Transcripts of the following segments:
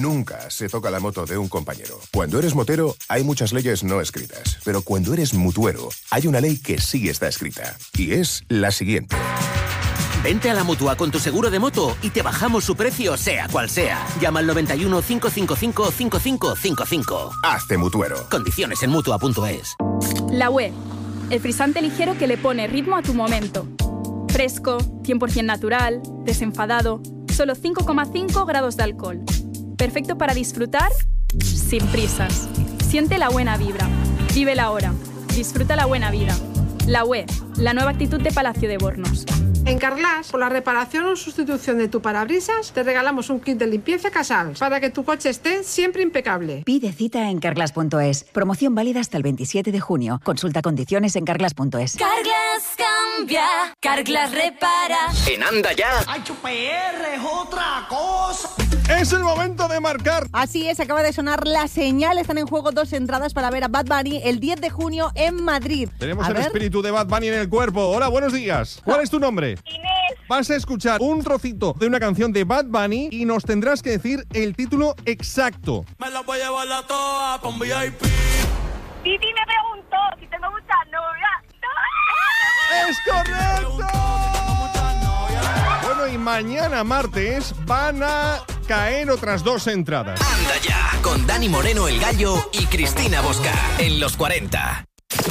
Nunca se toca la moto de un compañero. Cuando eres motero, hay muchas leyes no escritas. Pero cuando eres mutuero, hay una ley que sí está escrita. Y es la siguiente. Vente a la Mutua con tu seguro de moto y te bajamos su precio, sea cual sea. Llama al 91 555 5555. Hazte mutuero. Condiciones en Mutua.es. La UE, el frisante ligero que le pone ritmo a tu momento. Fresco, 100% natural, desenfadado, solo 5,5 grados de alcohol. Perfecto para disfrutar sin prisas. Siente la buena vibra. Vive la hora. Disfruta la buena vida. La UE, la nueva actitud de Palacio de Bornos. En Carglass, por la reparación o sustitución de tu parabrisas, te regalamos un kit de limpieza Casals para que tu coche esté siempre impecable. Pide cita en Carglass.es. Promoción válida hasta el 27 de junio. Consulta condiciones en Carglass.es. Carglass cambia, Carglass repara. En Anda Ya. HPR es otra cosa. Es el momento de marcar. Así es, acaba de sonar la señal. Están en juego 2 entradas para ver a Bad Bunny el 10 de junio en Madrid. Tenemos el espíritu de Bad Bunny en el cuerpo. Hola, buenos días. ¿Cuál es tu nombre? Inés. Vas a escuchar un trocito de una canción de Bad Bunny y nos tendrás que decir el título exacto. Me la voy a llevar la toa con VIP. Titi me preguntó si tengo muchas novias. ¡Es correcto! Bueno, y mañana martes van a caer otras 2 entradas. Anda Ya, con Dani Moreno el Gallo y Cristina Bosca en los 40.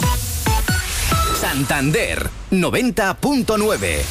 Santander 90.9.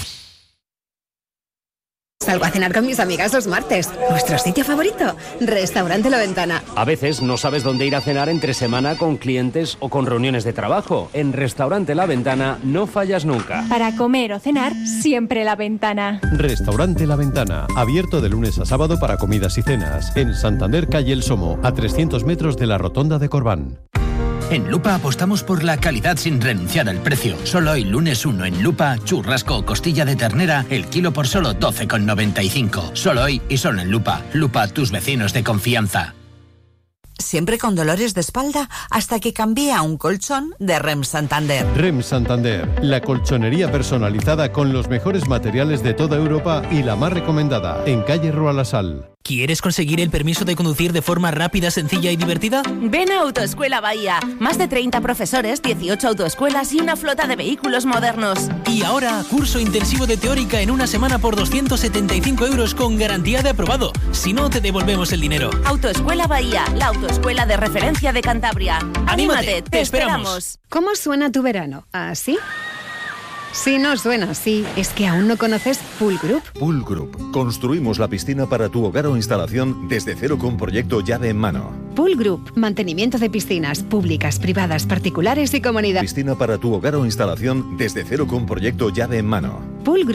Salgo a cenar con mis amigas los martes. ¿Nuestro sitio favorito? Restaurante La Ventana. A veces no sabes dónde ir a cenar entre semana con clientes o con reuniones de trabajo. En Restaurante La Ventana no fallas nunca. Para comer o cenar, siempre La Ventana. Restaurante La Ventana. Abierto de lunes a sábado para comidas y cenas. En Santander, calle El Somo, a 300 metros de la Rotonda de Corbán. En Lupa apostamos por la calidad sin renunciar al precio. Solo hoy, lunes 1, en Lupa, churrasco o costilla de ternera, el kilo por solo 12,95. Solo hoy y solo en Lupa. Lupa, tus vecinos de confianza. Siempre con dolores de espalda hasta que cambié a un colchón de REM Santander. REM Santander, la colchonería personalizada con los mejores materiales de toda Europa y la más recomendada, en calle Rua La Sal. ¿Quieres conseguir el permiso de conducir de forma rápida, sencilla y divertida? Ven a Autoescuela Bahía. Más de 30 profesores, 18 autoescuelas y una flota de vehículos modernos. Y ahora, curso intensivo de teórica en una semana por 275 € con garantía de aprobado. Si no, te devolvemos el dinero. Autoescuela Bahía, la autoescuela de referencia de Cantabria. ¡Anímate! ¡Te esperamos! ¿Cómo suena tu verano? ¿Así? Si no suena así, es que aún no conoces Pool Group. Pool Group. Construimos la piscina para tu hogar o instalación desde cero con proyecto llave en mano. Pool Group. Mantenimiento de piscinas públicas, privadas, particulares y comunidad. Piscina para tu hogar o instalación desde cero con proyecto llave en mano. Pool Group.